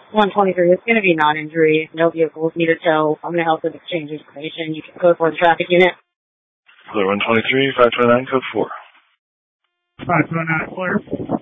123, it's going to be non-injury. No vehicles need a tow. I'm going to help with exchange information. You can code for the traffic unit. Clear 123, 529, code 4. 529, clear.